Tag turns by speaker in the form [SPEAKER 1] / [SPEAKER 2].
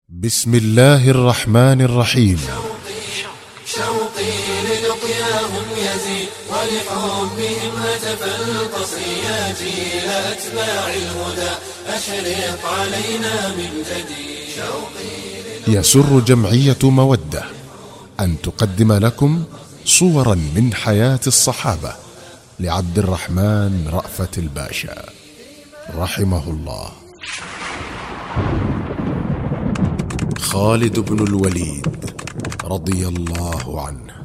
[SPEAKER 1] بسم الله الرحمن الرحيم.
[SPEAKER 2] شوقي للقياهم يزيد ولحبهم هتف القصر يا جيل أتباع الهدى أشرق علينا من جديد.
[SPEAKER 1] يسر جمعية مودة أن تقدم لكم صورا من حياة الصحابة لعبد الرحمن رأفت الباشا رحمه الله. خالد بن الوليد رضي الله عنه.